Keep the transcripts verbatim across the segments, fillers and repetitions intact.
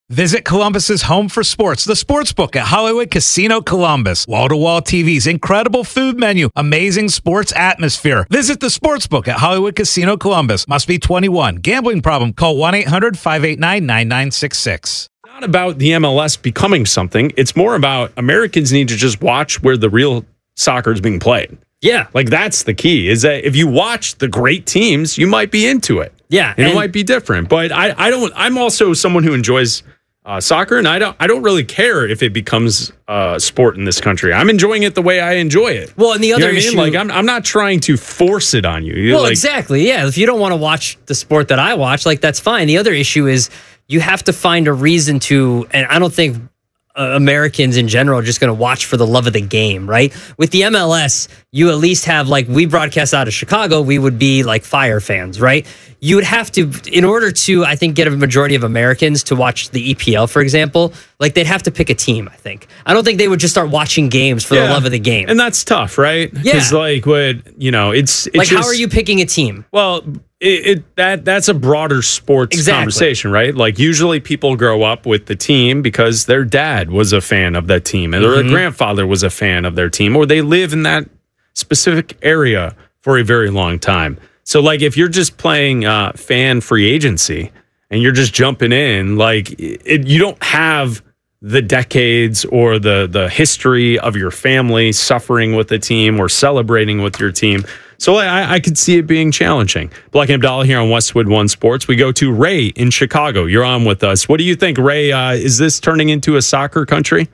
Visit Columbus's home for sports, the Sportsbook at Hollywood Casino Columbus. Wall-to-wall T Vs, incredible food menu, amazing sports atmosphere. Visit the Sportsbook at Hollywood Casino Columbus. Must be twenty-one. Gambling problem? Call one eight hundred five eight nine nine nine six six. Not about the M L S becoming something. It's more about Americans need to just watch where the real soccer is being played. Yeah. Like, that's the key, is that if you watch the great teams, you might be into it. Yeah. And, and it might be different. But I, I don't, I'm also someone who enjoys uh, soccer, and I don't, I don't really care if it becomes a sport in this country. I'm enjoying it the way I enjoy it. Well, and the other you know issue, I mean? like, I'm, I'm not trying to force it on you. You're well, like, exactly. Yeah. If you don't want to watch the sport that I watch, like, that's fine. The other issue is you have to find a reason to, and I don't think Uh, Americans in general are just going to watch for the love of the game, right? With the M L S, you at least have, like, we broadcast out of Chicago, we would be like Fire fans, right? You would have to, in order to, I think, get a majority of Americans to watch the E P L, for example, like, they'd have to pick a team, I think. I don't think they would just start watching games for yeah. the love of the game. And that's tough, right? Yeah. Because, like, what, you know, it's, it's like, just, how are you picking a team? Well, It, it that that's a broader sports exactly. conversation, right? Like, usually people grow up with the team because their dad was a fan of that team, and mm-hmm. their grandfather was a fan of their team, or they live in that specific area for a very long time. So, like, if you're just playing uh, fan free agency and you're just jumping in, like, it, you don't have the decades or the the history of your family suffering with the team or celebrating with your team. So I, I could see it being challenging. Black and Abdallah here on Westwood One Sports. We go to Ray in Chicago. You're on with us. What do you think, Ray? Uh, is this turning into a soccer country?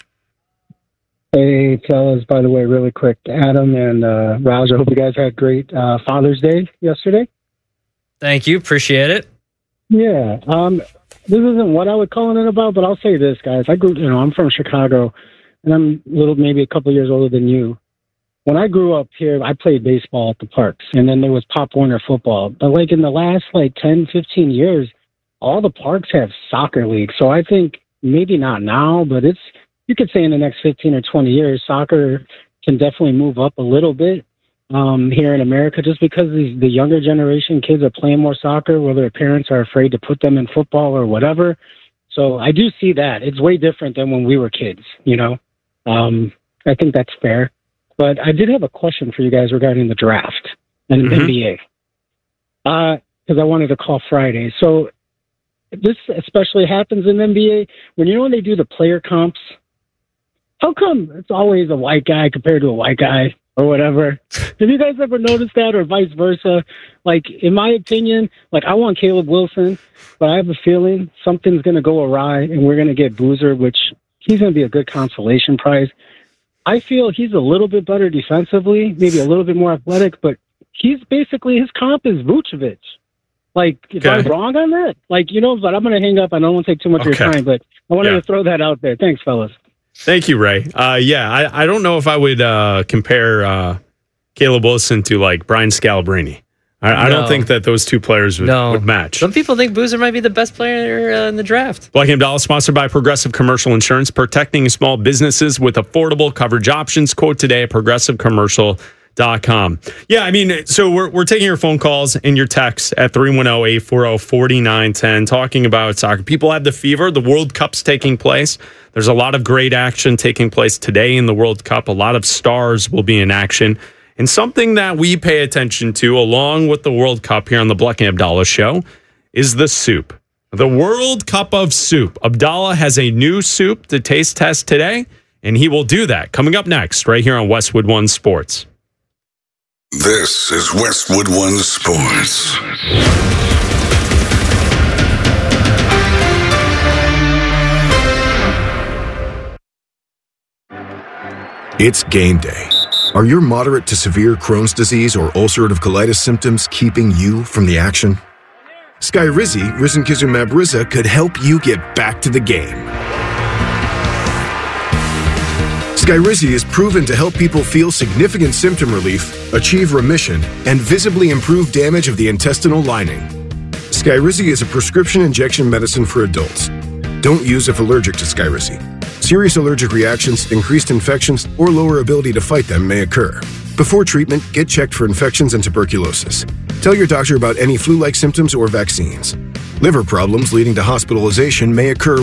Hey, fellas, by the way, really quick, Adam and uh, Raj, I hope you guys had great uh, Father's Day yesterday. Thank you. Appreciate it. Yeah. Um, this isn't what I would call it about, but I'll say this, guys. I grew, you know, I'm from Chicago, and I'm a little, maybe a couple years older than you. When I grew up here, I played baseball at the parks, and then there was Pop Warner football. But, like, in the last, like, ten, fifteen years, all the parks have soccer leagues. So I think maybe not now, but it's, you could say in the next fifteen or twenty years, soccer can definitely move up a little bit um, here in America, just because the, the younger generation kids are playing more soccer, whether their parents are afraid to put them in football or whatever. So I do see that. It's way different than when we were kids, you know. Um, I think that's fair. But I did have a question for you guys regarding the draft and mm-hmm. N B A. Because uh, I wanted to call Friday. So this especially happens in N B A. When you know when they do the player comps, how come it's always a white guy compared to a white guy or whatever? Have you guys ever noticed that, or vice versa? Like, in my opinion, like, I want Caleb Wilson, but I have a feeling something's going to go awry and we're going to get Boozer, which he's going to be a good consolation prize. I feel he's a little bit better defensively, maybe a little bit more athletic, but he's basically, his comp is Vucevic. Like, if okay. I'm wrong on that, like, you know, but I'm going to hang up. I don't want to take too much okay. of your time, but I wanted yeah. to throw that out there. Thanks, fellas. Thank you, Ray. Uh, yeah, I, I don't know if I would uh, compare uh, Caleb Wilson to, like, Brian Scalabrine. I, no. I don't think that those two players would, no. would match. Some people think Boozer might be the best player uh, in the draft. Black and Abdallah, sponsored by Progressive Commercial Insurance, protecting small businesses with affordable coverage options. Quote today at progressive commercial dot com. Yeah, I mean, so we're we're taking your phone calls and your texts at three one zero, eight four zero, four nine one zero, talking about soccer. People have the fever. The World Cup's taking place. There's a lot of great action taking place today in the World Cup. A lot of stars will be in action. And something that we pay attention to, along with the World Cup here on the Black and Abdallah Show, is the soup. The World Cup of Soup. Abdallah has a new soup to taste test today, and he will do that coming up next, right here on Westwood One Sports. This is Westwood One Sports. It's game day. Are your moderate to severe Crohn's disease or ulcerative colitis symptoms keeping you from the action? Skyrizi, risankizumab Riza, could help you get back to the game. Skyrizi is proven to help people feel significant symptom relief, achieve remission, and visibly improve damage of the intestinal lining. Skyrizi is a prescription injection medicine for adults. Don't use if allergic to Skyrizi. Serious allergic reactions, increased infections, or lower ability to fight them may occur. Before treatment, get checked for infections and tuberculosis. Tell your doctor about any flu-like symptoms or vaccines. Liver problems leading to hospitalization may occur